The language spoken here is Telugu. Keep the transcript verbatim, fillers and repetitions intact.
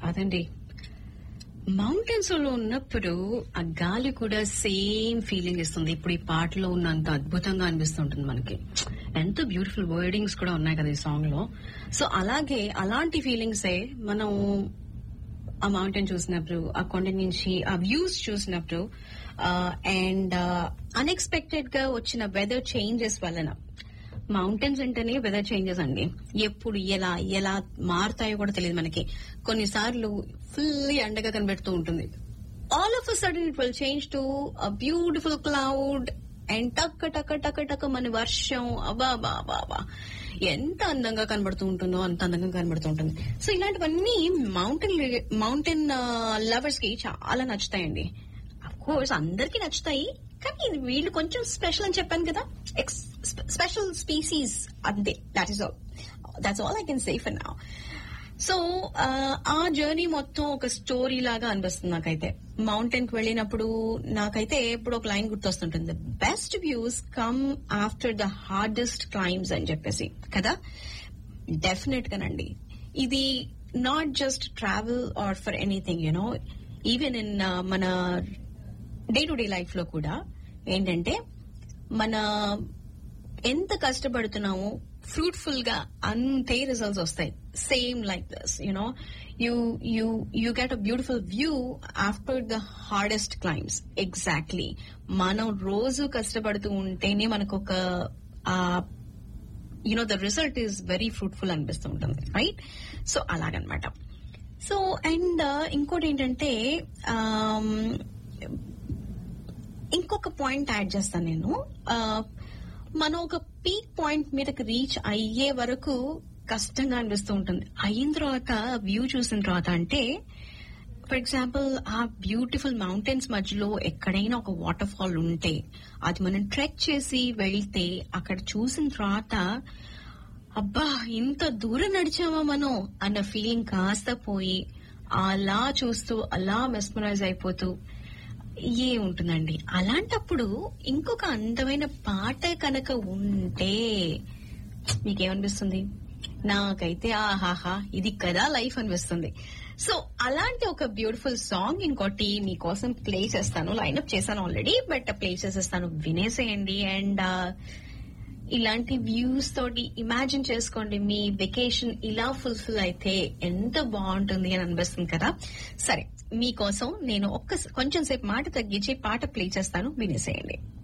అదండి, మౌంటైన్స్ లో ఉన్నప్పుడు ఆ గాలి కూడా సేమ్ ఫీలింగ్ ఇస్తుంది. ఇప్పుడు ఈ పాటలో ఉన్నంత అద్భుతంగా అనిపిస్తుంటుంది మనకి. ఎంత బ్యూటిఫుల్ వర్డింగ్స్ కూడా ఉన్నాయి కదా ఈ సాంగ్ లో. సో అలాగే అలాంటి ఫీలింగ్సే మనం ఆ మౌంటైన్ చూసినప్పుడు, ఆ కొండ నుంచి ఆ వ్యూస్ చూసినప్పుడు, అండ్ అన్ఎక్స్పెక్టెడ్ గా వచ్చిన వెదర్ చేంజెస్ వలన, మౌంటైన్స్ అంటేనే వెదర్ చేంజెస్ అండి. ఎప్పుడు ఎలా ఎలా మారుతాయో కూడా తెలియదు మనకి. కొన్నిసార్లు ఫుల్లీ ఎండగా కనబెడుతూ ఉంటుంది, all of a sudden it will change to a beautiful cloud and టక్ టక్ టక్ టక్ మన వర్షం. అబా బా బాబా ఎంత అందంగా కనబడుతూ ఉంటుందో అంత అందంగా కనబడుతూ ఉంటుంది. సో ఇలాంటివన్నీ మౌంటైన్ మౌంటైన్ లవర్స్ కి చాలా నచ్చుతాయండి. అఫ్ కోర్స్ అందరికీ నచ్చుతాయి, కానీ వీళ్ళు కొంచెం స్పెషల్ అని చెప్పాను కదా, స్పెషల్ స్పీసీస్ అంతే. That is all that's all I can say for now. So ఆ జర్నీ మొత్తం ఒక స్టోరీ లాగా అనిపిస్తుంది నాకైతే. మౌంటైన్ కి వెళ్ళినప్పుడు నాకైతే ఎప్పుడు ఒక line గుర్తొస్తుంటుంది, best views come after the hardest క్లైంబ్స్ అని చెప్పేసి కదా. డెఫినెట్ గానండి, ఇది not just travel are for anything you know, even in మన డే టు డే లైఫ్ లో కూడా ఏంటంటే, మన ఎంత కష్టపడుతున్నామో ఫ్రూట్ఫుల్ గా అంతే రిజల్ట్స్ వస్తాయి. Same like this you know, you you you get a beautiful view after the hardest క్లైంబ్స్. Exactly, మనం రోజు కష్టపడుతూ ఉంటేనే మనకు ఒక you know the result is very fruitful అనిపిస్తూ ఉంటుంది, రైట్? సో అలాగనమాట. సో అండ్ ఇంకోటి ఏంటంటే, ఇంకొక పాయింట్ యాడ్ చేస్తాను నేను. మనం ఒక పీక్ పాయింట్ మీదకి రీచ్ అయ్యే వరకు కష్టంగా అనిపిస్తూ ఉంటుంది. అయిన తర్వాత వ్యూ చూసిన తర్వాత, అంటే ఫర్ ఎగ్జాంపుల్ ఆ బ్యూటిఫుల్ మౌంటైన్స్ మధ్యలో ఎక్కడైనా ఒక వాటర్ ఫాల్ ఉంటే, అది మనం ట్రెక్ చేసి వెళ్తే అక్కడ చూసిన తర్వాత, అబ్బా ఇంత దూరం నడిచామా మనం అన్న ఫీలింగ్ కాస్త పోయి, అలా చూస్తూ అలా మెస్మరైజ్ అయిపోతూ ఏ ఉంటుందండి. అలాంటప్పుడు ఇంకొక అందమైన పాట కనుక ఉంటే మీకేమనిపిస్తుంది? నాకైతే ఆహాహా ఇది కదా లైఫ్ అనిపిస్తుంది. సో అలాంటి ఒక బ్యూటిఫుల్ సాంగ్ ఇంకోటి మీకోసం ప్లే చేస్తాను. లైన్అప్ చేశాను ఆల్రెడీ, బట్ ప్లే చేసేస్తాను, వినేసేయండి. అండ్ ఇలాంటి వ్యూస్ తోటి ఇమాజిన్ చేసుకోండి, మీ వెకేషన్ ఇలా ఫుల్ఫిల్ అయితే ఎంత బాగుంటుంది అని అనిపిస్తుంది కదా. సరే, మీకోసం నేను ఒక్క కొంచెం సేపు మాట తగ్గించి పాట ప్లే చేస్తాను, వినేసేయండి.